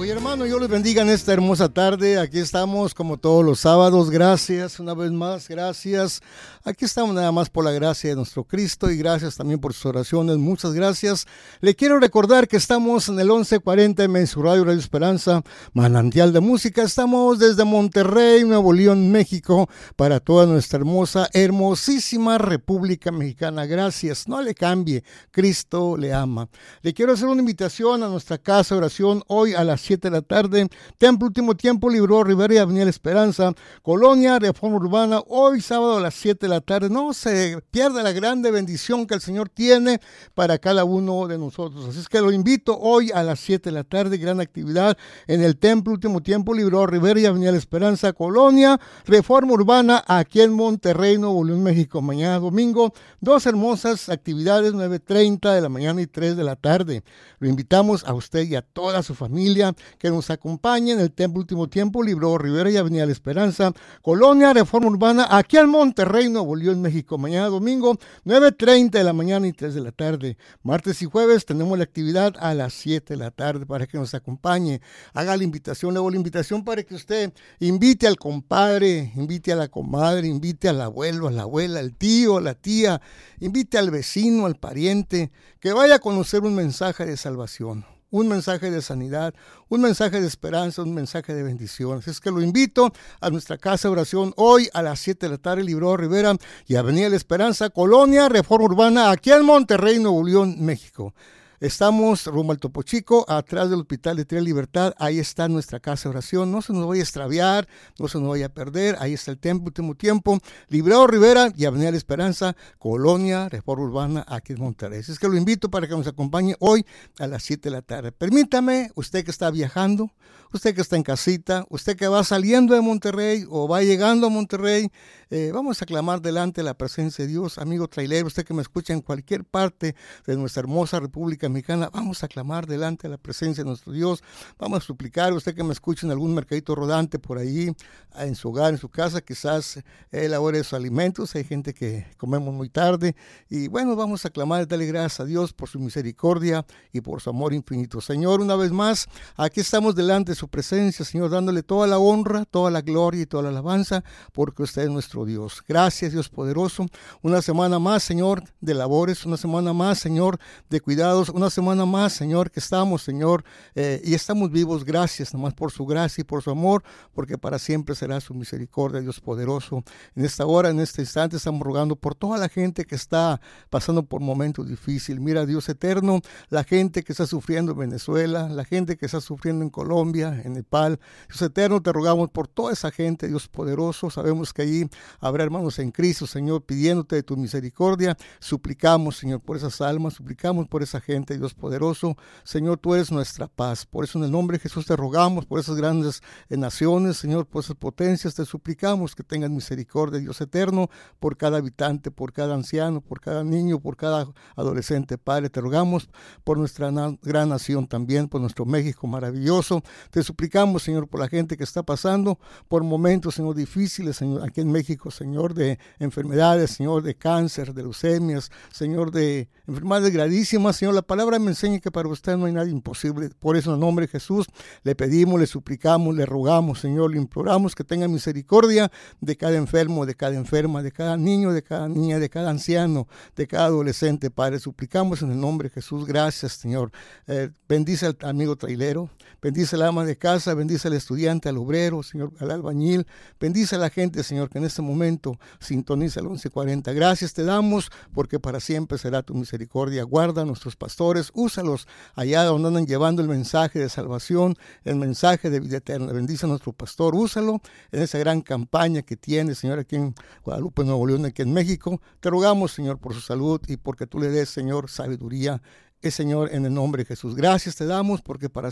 Oye, hermano, Dios les bendiga en esta hermosa tarde. Aquí estamos como todos los sábados. Gracias, una vez más, gracias. Aquí estamos nada más por la gracia de nuestro Cristo y gracias también por sus oraciones. Muchas gracias. Le quiero recordar que estamos en el 1140 M su Radio Esperanza, Manantial de Música. Estamos desde Monterrey, Nuevo León, México, para toda nuestra hermosa, hermosísima República Mexicana. Gracias, no le cambie, Cristo le ama. Le quiero hacer una invitación a nuestra casa de oración hoy a las 7 de la tarde, Templo Último Tiempo, Libro Rivera y Avenida La Esperanza, Colonia Reforma Urbana, hoy sábado a las 7 de la tarde. No se pierda la grande bendición que el Señor tiene para cada uno de nosotros. Así es que lo invito hoy a las 7 de la tarde, gran actividad en el Templo Último Tiempo, Libro Rivera y Avenida La Esperanza, Colonia Reforma Urbana, aquí en Monterrey, Nuevo León, México. Mañana domingo, dos hermosas actividades, 9:30 de la mañana y 3 de la tarde. Lo invitamos a usted y a toda su familia que nos acompañe en el Templo Último Tiempo, Libro Rivera y Avenida La Esperanza, Colonia Reforma Urbana, aquí en Monterrey, Nuevo León, México. Mañana domingo, 9:30 de la mañana y 3 de la tarde. Martes y jueves tenemos la actividad a las 7 de la tarde para que nos acompañe. Haga la invitación, luego la invitación para que usted invite al compadre, invite a la comadre, invite al abuelo, a la abuela, al tío, a la tía, invite al vecino, al pariente, que vaya a conocer un mensaje de salvación, un mensaje de sanidad, un mensaje de esperanza, un mensaje de bendición. Así es que lo invito a nuestra casa de oración hoy a las 7 de la tarde, Libro Rivera y Avenida La Esperanza, Colonia Reforma Urbana, aquí en Monterrey, Nuevo León, México. Estamos rumbo al Topo Chico, atrás del Hospital de Tría Libertad. Ahí está nuestra casa de oración. No se nos vaya a extraviar, no se nos vaya a perder. Ahí está el Templo Último Tiempo, Librado Rivera y Avenida La Esperanza, Colonia Reforma Urbana, aquí en Monterrey. Así es que lo invito para que nos acompañe hoy a las 7 de la tarde. Permítame, usted que está viajando, usted que está en casita, usted que va saliendo de Monterrey o va llegando a Monterrey, vamos a clamar delante de la presencia de Dios. Amigo trailero, usted que me escucha en cualquier parte de nuestra hermosa República Mexicana, vamos a clamar delante de la presencia de nuestro Dios. Vamos a suplicar, usted que me escucha en algún mercadito rodante por ahí, en su hogar, en su casa, quizás elabore sus alimentos. Hay gente que comemos muy tarde y bueno, vamos a clamar, darle gracias a Dios por su misericordia y por su amor infinito. Señor, una vez más, aquí estamos delante de su presencia, Señor, dándole toda la honra, toda la gloria y toda la alabanza, porque usted es nuestro Dios. Gracias, Dios poderoso. Una semana más, Señor, de labores, una semana más, Señor, de cuidados, una semana más, Señor, que estamos, Señor, y estamos vivos. Gracias nomás por su gracia y por su amor, porque para siempre será su misericordia, Dios poderoso. En esta hora, en este instante, estamos rogando por toda la gente que está pasando por momentos difíciles. Mira, Dios eterno, la gente que está sufriendo en Venezuela, la gente que está sufriendo en Colombia, en Nepal. Dios eterno, te rogamos por toda esa gente, Dios poderoso. Sabemos que allí habrá hermanos en Cristo, Señor, pidiéndote de tu misericordia. Suplicamos, Señor, por esas almas, suplicamos por esa gente, Dios poderoso. Señor, tú eres nuestra paz. Por eso en el nombre de Jesús te rogamos por esas grandes naciones, Señor, por esas potencias. Te suplicamos que tengas misericordia, Dios eterno, por cada habitante, por cada anciano, por cada niño, por cada adolescente. Padre, te rogamos por nuestra gran nación también, por nuestro México maravilloso. Te suplicamos, Señor, por la gente que está pasando por momentos, Señor, difíciles, Señor, aquí en México, Señor, de enfermedades, Señor, de cáncer, de leucemias, Señor, de enfermedades gravísimas. Señor, la palabra me enseña que para usted no hay nada imposible. Por eso, en el nombre de Jesús, le pedimos, le suplicamos, le rogamos, Señor, le imploramos que tenga misericordia de cada enfermo, de cada enferma, de cada niño, de cada niña, de cada anciano, de cada adolescente. Padre, suplicamos en el nombre de Jesús. Gracias, Señor. Bendice al amigo trailero, bendice al ama de casa, bendice al estudiante, al obrero, Señor, al albañil. Bendice a la gente, Señor, que en este momento sintoniza el 1140. Gracias te damos, porque para siempre será tu misericordia. Guarda a nuestros pastores, úsalos allá donde andan llevando el mensaje de salvación, el mensaje de vida eterna. Bendice a nuestro pastor, úsalo en esa gran campaña que tiene, Señor, aquí en Guadalupe, Nuevo León, aquí en México. Te rogamos, Señor, por su salud y porque tú le des, Señor, sabiduría. Señor, en el nombre de Jesús. Gracias te damos, porque para